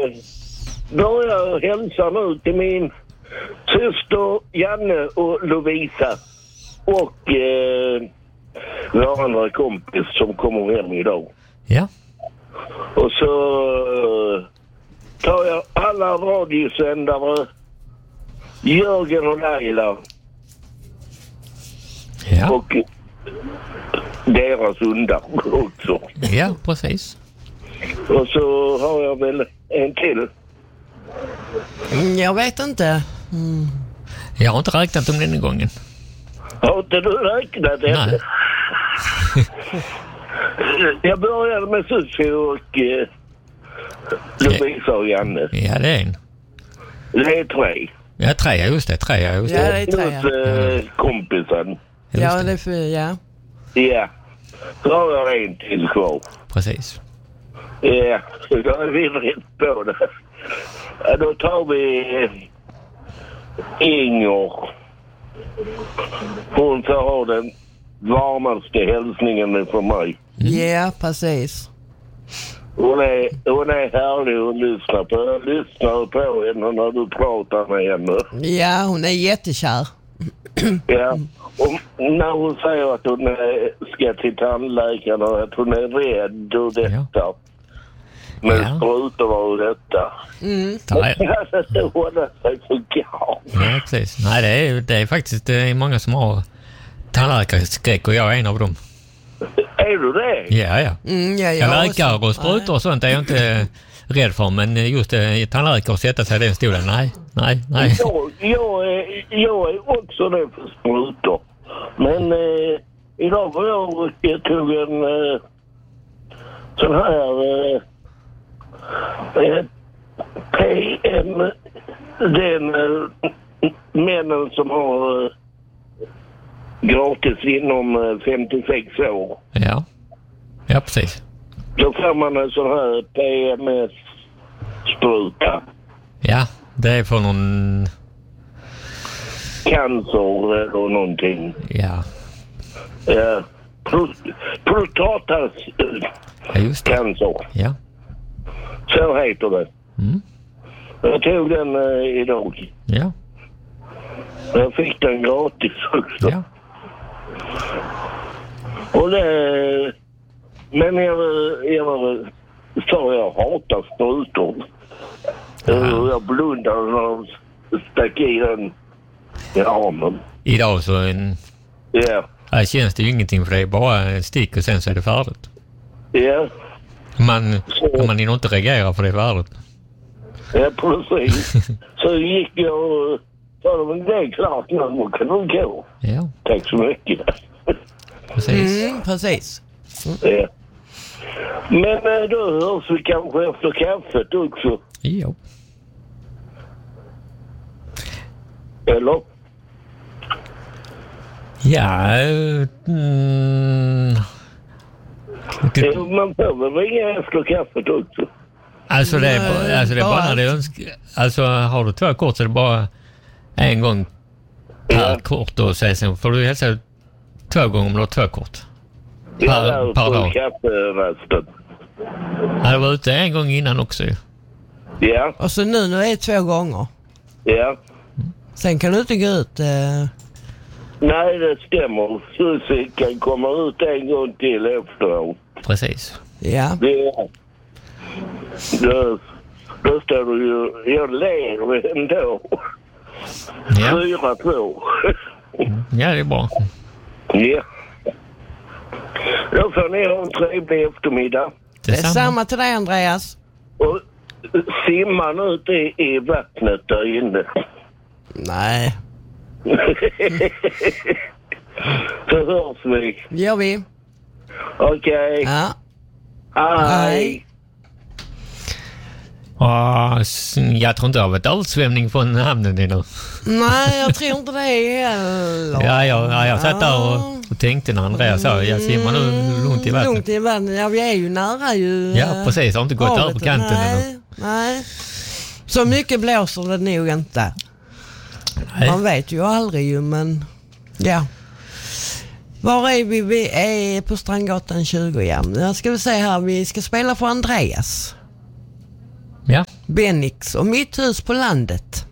börjar hälsa nu till min syster Janne och Lovisa. Och vår andra kompis som kommer hem idag. Ja. Och så tar jag alla radiosändare, Jörgen och Laila. Ja. Och deras hundar också. Ja, precis. Och så har jag väl en till. Jag vet inte. Jag har inte räknat om den gången. Har inte du räknat det? Nej. Jag började med Susie och Lovisa och Janne. Ja, det är en. Det är 3. Ja, 3, just det. 3, just Ja, det. det är 3. Kompisen. Just Ja, det. det är 4. Ja. Så har jag en till kvar. Precis. Ja, då är vi rätt på det. Ja, då tar vi Inger. Hon får ha den varmaste hälsningen för mig. Ja, precis. Hon är härlig att lyssna på. Jag lyssnar på henne när du pratar med henne. Ja, hon är jättekär. Ja, och när hon säger att hon ska till tandläkaren och att hon är rädd och detta. Men sprutor och detta. Det håller sig för gav. Ja, precis. Nej, det är faktiskt det är många som har tandläkarskräck och jag är en av dem. Är du det? Ja. Ja, läkare och sprutor och sånt är jag inte rädd för, men just tandläkare och sätta sig i den stolen, nej. Jag är också det för sprutor. Men idag var jag tog en sån här PM, den männen som har gratis inom 56 år. Ja, precis. Då får man en sån här PMS-spruta. Ja, det är för någon cancer eller någonting. Ja. Prostatascancer. Ja. Så heter det. Jag tog den idag. Ja. Jag fick den gratis också. Ja. Och det... Men jag hatar sprutor. Jag blundade när de stack i den i armen. Idag så här känns det ju ingenting, för det är bara en stick och sen så är det färdigt. Ja. Man inte reagera för det är färdigt. Ja, precis. Så gick jag och sa, men det är klart nu, kan du gå. Ja. Tack så mycket. Precis. Precis. Ja. Men då hörs vi kanske efter kaffet också. Jo. Eller? Ja. Man får väl ringa efter kaffet också. Alltså det är bara när det önskar. Alltså har du 2 kort så är det bara en gång per kort, och sen får du hälsa 2 gånger om du har 2 kort. Per dag. Kafferesten. Jag var ute en gång innan också ju. Ja. Och så nu är det 2 gånger. Ja. Sen kan du inte gå ut. Nej, det stämmer. Susie kan komma ut en gång till efteråt. Precis. Ja. Då står du ju... Jag ler ändå. Ja. 4-2. Ja, det är bra. Ja. Då får ni ha en trevlig eftermiddag. Detsamma till dig, Andreas. Och simma nu ute i vattnet där inne. Nej. Så hörs vi. Gör vi. Okej. Ja. Hej. Jag tror inte det har varit översvämning från hamnen ännu. Nej, jag tror inte det heller. Jag satt där och tänkte när Andreas sa jag simmar nu lugnt i vattnet. Lugnt i vattnet, ja, vi är ju nära ju. Ja, precis. Har inte gått över på kanten ännu. Nej. Så mycket blåser det nog inte. Nej. Man vet ju aldrig ju, men ja. Var är vi? Vi är på Strandgatan 20, ja. Jag ska vi se här, vi ska spela för Andreas. Ja. Bennix och Mitt hus på landet.